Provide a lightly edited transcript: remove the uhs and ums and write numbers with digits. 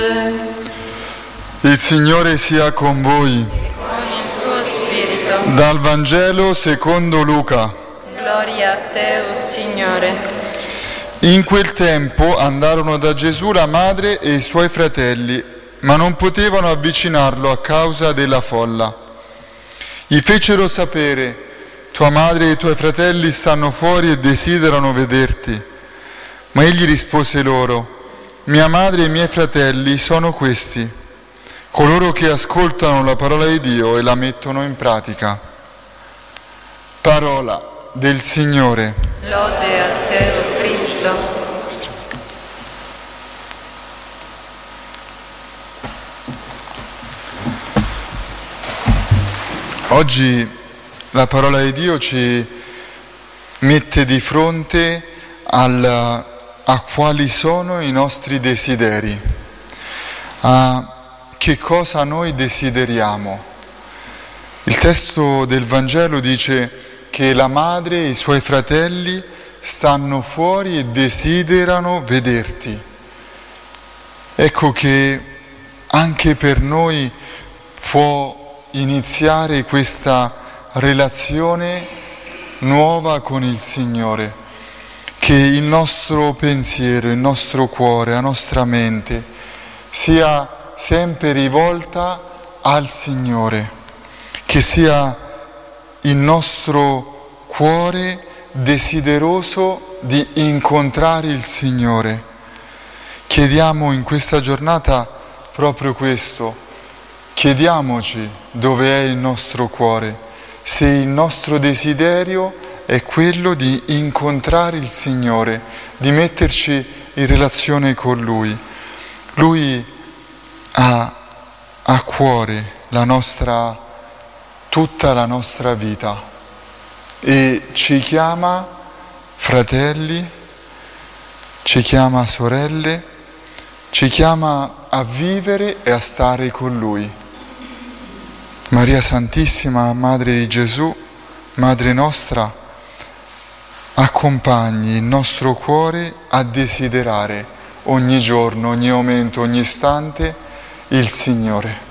Il Signore sia con voi. E con il tuo spirito. Dal Vangelo secondo Luca. Gloria a te, o Signore. In quel tempo andarono da Gesù la madre e i suoi fratelli, ma non potevano avvicinarlo a causa della folla. Gli fecero sapere: tua madre e i tuoi fratelli stanno fuori e desiderano vederti. Ma egli rispose loro: mia madre e i miei fratelli sono questi, coloro che ascoltano la parola di Dio e la mettono in pratica. Parola del Signore. Lode a te, o Cristo. Oggi la parola di Dio ci mette di fronte a quali sono i nostri desideri, a che cosa noi desideriamo. Il testo del Vangelo dice che la madre e i suoi fratelli stanno fuori e desiderano vederti. Ecco che anche per noi può iniziare questa relazione nuova con il Signore, che il nostro pensiero, il nostro cuore, la nostra mente sia sempre rivolta al Signore, che sia il nostro cuore desideroso di incontrare il Signore. Chiediamo in questa giornata proprio questo. Chiediamoci dove è il nostro cuore, se il nostro desiderio è quello di incontrare il Signore, di metterci in relazione con Lui. Lui ha a cuore tutta la nostra vita e ci chiama fratelli, ci chiama sorelle, ci chiama a vivere e a stare con Lui. Maria Santissima, Madre di Gesù, Madre nostra, accompagni il nostro cuore a desiderare ogni giorno, ogni momento, ogni istante il Signore.